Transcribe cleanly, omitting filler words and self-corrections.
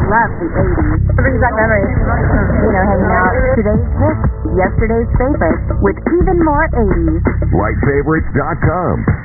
love the 80s. It brings back memories. You know, hanging out. Today's hits, yesterday's favorites, with even more 80s. Lightfavorites.com.